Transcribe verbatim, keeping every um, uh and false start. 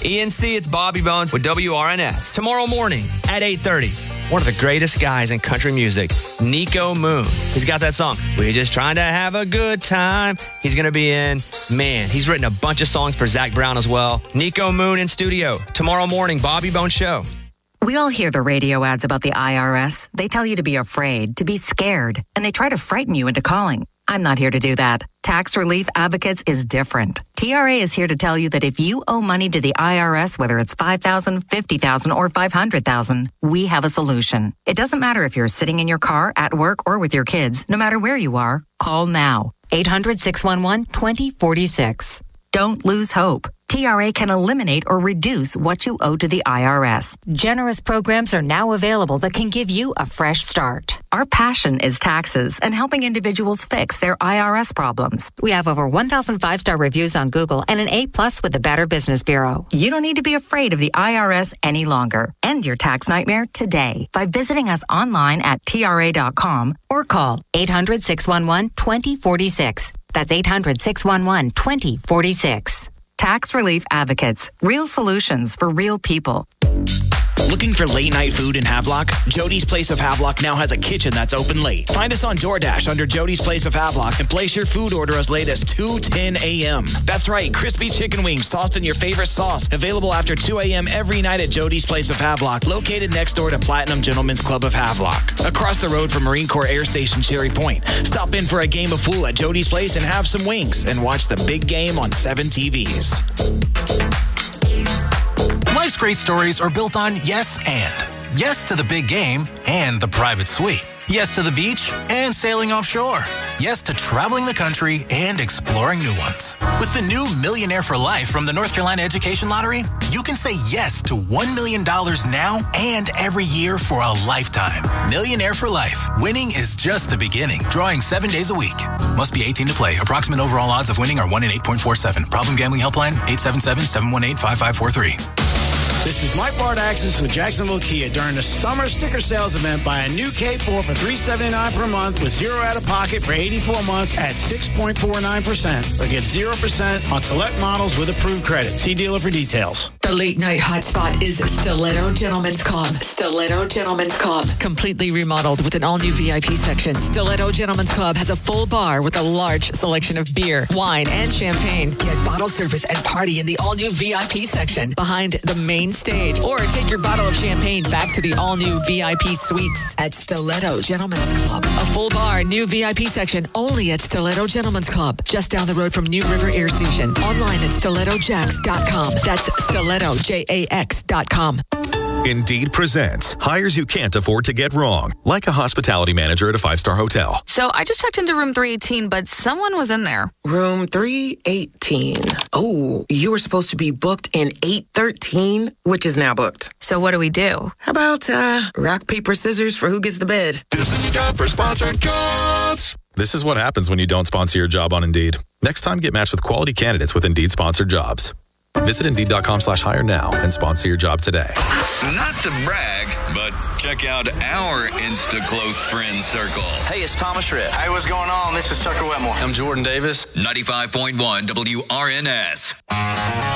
E N C, it's Bobby Bones with W R N S. Tomorrow morning at eight thirty, one of the greatest guys in country music, Nico Moon. He's got that song, We're Just Trying to Have a Good Time. He's going to be in. Man, he's written a bunch of songs for Zach Brown as well. Nico Moon in studio. Tomorrow morning, Bobby Bones Show. We all hear the radio ads about the I R S. They tell you to be afraid, to be scared, and they try to frighten you into calling. I'm not here to do that. Tax Relief Advocates is different. T R A is here to tell you that if you owe money to the I R S, whether it's five thousand dollars, fifty thousand dollars, or five hundred thousand dollars, we have a solution. It doesn't matter if you're sitting in your car, at work, or with your kids. No matter where you are, call now. eight hundred, six one one, two zero four six. Don't lose hope. T R A can eliminate or reduce what you owe to the I R S. Generous programs are now available that can give you a fresh start. Our passion is taxes and helping individuals fix their I R S problems. We have over one thousand five-star reviews on Google and an A plus with the Better Business Bureau. You don't need to be afraid of the I R S any longer. End your tax nightmare today by visiting us online at T R A dot com or call eight hundred, six one one, two zero four six. That's eight hundred, six one one, two zero four six. Tax Relief Advocates. Real solutions for real people. Looking for late night food in Havelock? Jody's Place of Havelock now has a kitchen that's open late. Find us on DoorDash under Jody's Place of Havelock and place your food order as late as two ten a.m. That's right, crispy chicken wings tossed in your favorite sauce. Available after two a.m. every night at Jody's Place of Havelock, located next door to Platinum Gentlemen's Club of Havelock. Across the road from Marine Corps Air Station Cherry Point. Stop in for a game of pool at Jody's Place and have some wings and watch the big game on seven T Vs. Life's great stories are built on yes and. Yes to the big game and the private suite. Yes to the beach and sailing offshore. Yes to traveling the country and exploring new ones. With the new Millionaire for Life from the North Carolina Education Lottery, you can say yes to one million dollars now and every year for a lifetime. Millionaire for Life. Winning is just the beginning. Drawing seven days a week. Must be eighteen to play. Approximate overall odds of winning are one in eight point four seven. Problem gambling helpline eight seven seven, seven one eight, five five four three. This is Mike Bardaxis with Jacksonville Kia during the summer sticker sales event. Buy a new K four for three hundred seventy-nine dollars per month with zero out of pocket for eighty-four months at six point four nine percent. Or get zero percent on select models with approved credit. See dealer for details. The late night hotspot is Stiletto Gentlemen's Club. Stiletto Gentlemen's Club. Completely remodeled with an all-new V I P section. Stiletto Gentlemen's Club has a full bar with a large selection of beer, wine, and champagne. Get bottle service and party in the all-new V I P section behind the main stage. Or take your bottle of champagne back to the all-new V I P suites at Stiletto Gentlemen's Club. A full bar, new V I P section only at Stiletto Gentlemen's Club. Just down the road from New River Air Station. Online at stiletto jax dot com. That's stiletto jax dot com. Indeed presents hires you can't afford to get wrong, like a hospitality manager at a five-star hotel. So I just checked into room three eighteen, but someone was in there. Room three eighteen. Oh, you were supposed to be booked in eight thirteen, which is now booked. So what do we do? How about uh, rock, paper, scissors for who gets the bid? This is your job for sponsored jobs. This is what happens when you don't sponsor your job on Indeed. Next time, get matched with quality candidates with Indeed sponsored jobs. Visit Indeed.com slash hire now and sponsor your job today. Not to brag, but check out our Insta Close Friends Circle. Hey, it's Thomas Rhett. Hey, what's going on? This is Tucker Wetmore. I'm Jordan Davis. ninety-five point one W R N S.